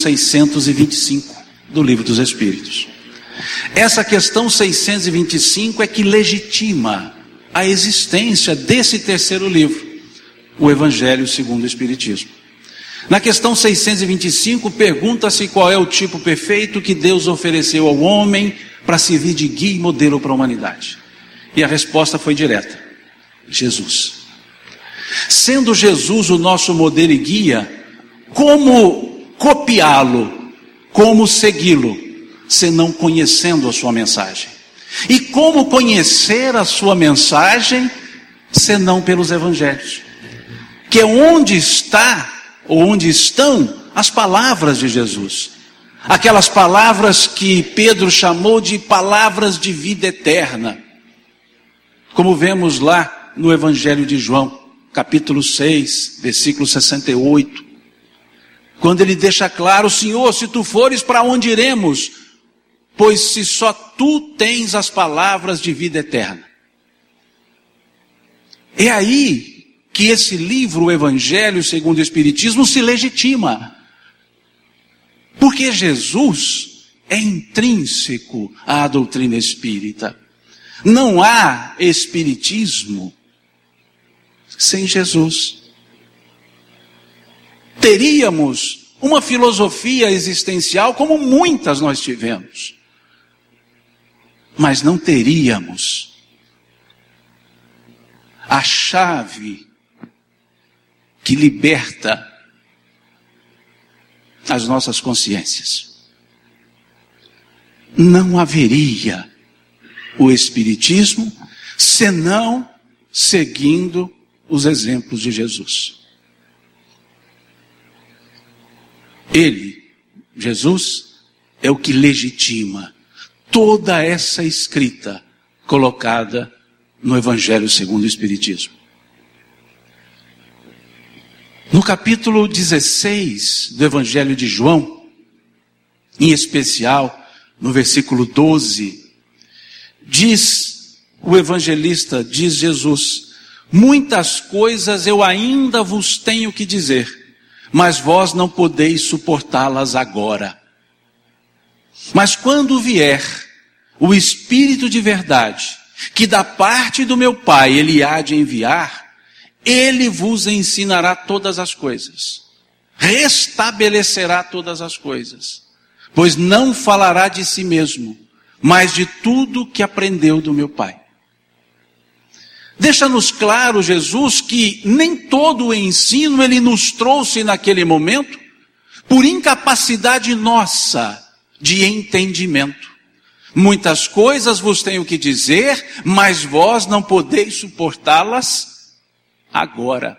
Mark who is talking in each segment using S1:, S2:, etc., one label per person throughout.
S1: 625 do Livro dos Espíritos. Essa questão 625 é que legitima a existência desse terceiro livro, o Evangelho segundo o Espiritismo. Na questão 625 pergunta-se qual é o tipo perfeito que Deus ofereceu ao homem para servir de guia e modelo para a humanidade. E a resposta foi direta: Jesus. Sendo Jesus o nosso modelo e guia, como copiá-lo, como segui-lo, senão conhecendo a sua mensagem? E como conhecer a sua mensagem, senão pelos evangelhos? Que é onde está, ou onde estão, as palavras de Jesus. Aquelas palavras que Pedro chamou de palavras de vida eterna. Como vemos lá no Evangelho de João, capítulo 6, versículo 68. Quando ele deixa claro: Senhor, se tu fores, para onde iremos? Pois se só tu tens as palavras de vida eterna. É aí que esse livro, o Evangelho segundo o Espiritismo, se legitima. Porque Jesus é intrínseco à doutrina espírita. Não há espiritismo sem Jesus. Teríamos uma filosofia existencial como muitas nós tivemos, mas não teríamos a chave que liberta as nossas consciências. Não haveria o Espiritismo senão seguindo os exemplos de Jesus. Ele, Jesus, é o que legitima toda essa escrita colocada no Evangelho segundo o Espiritismo. No capítulo 16 do Evangelho de João, em especial no versículo 12, diz o evangelista, diz Jesus: muitas coisas eu ainda vos tenho que dizer, mas vós não podeis suportá-las agora. Mas quando vier o Espírito de verdade, que da parte do meu Pai ele há de enviar, ele vos ensinará todas as coisas, restabelecerá todas as coisas, pois não falará de si mesmo, mas de tudo que aprendeu do meu Pai. Deixa-nos claro, Jesus, que nem todo o ensino ele nos trouxe naquele momento por incapacidade nossa de entendimento. Muitas coisas vos tenho que dizer, mas vós não podeis suportá-las agora.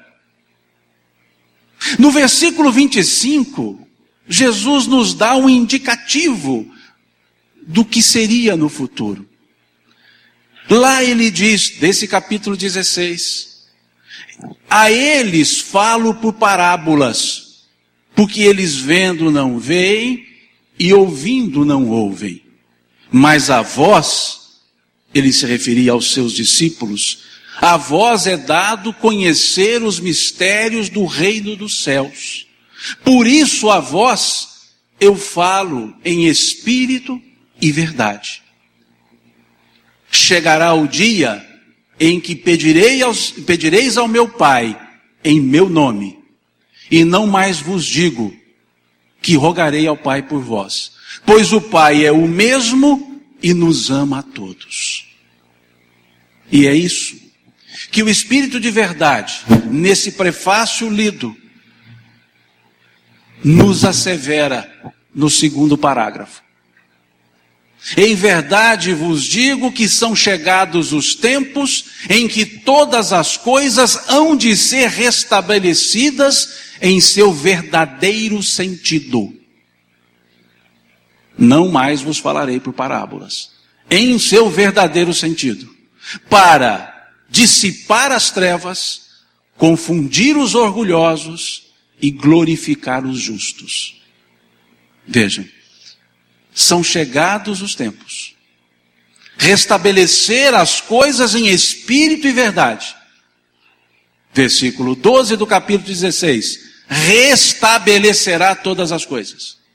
S1: No versículo 25, Jesus nos dá um indicativo do que seria no futuro. Lá ele diz, desse capítulo 16, a eles falo por parábolas, porque eles vendo não veem e ouvindo não ouvem. Mas a vós, ele se referia aos seus discípulos, a vós é dado conhecer os mistérios do reino dos céus. Por isso a vós eu falo em espírito e verdade. Chegará o dia em que pedireis ao meu Pai em meu nome, e não mais vos digo que rogarei ao Pai por vós, pois o Pai é o mesmo e nos ama a todos. E é isso que o Espírito de verdade, nesse prefácio lido, nos assevera no segundo parágrafo. Em verdade vos digo que são chegados os tempos em que todas as coisas hão de ser restabelecidas em seu verdadeiro sentido. Não mais vos falarei por parábolas, em seu verdadeiro sentido, para dissipar as trevas, confundir os orgulhosos e glorificar os justos. Vejam, são chegados os tempos. Restabelecer as coisas em espírito e verdade. Versículo 12 do capítulo 16. Restabelecerá todas as coisas.